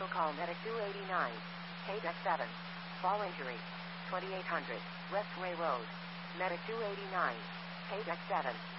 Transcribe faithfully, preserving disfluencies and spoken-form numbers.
medical call medic two eighty-nine. K seven. Fall injury. twenty-eight hundred. Westway Road. Medic two eighty-nine. K seven.